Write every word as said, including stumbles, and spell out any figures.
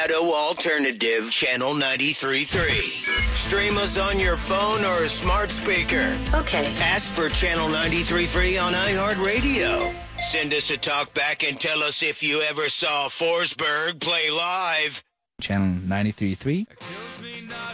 Colorado Alternative, Channel ninety-three point three. Stream us on your phone or smart speaker. Okay. Ask for Channel ninety-three point three on iHeartRadio. Send us a talk back and tell us if you ever saw Forsberg play live. Channel ninety-three point three.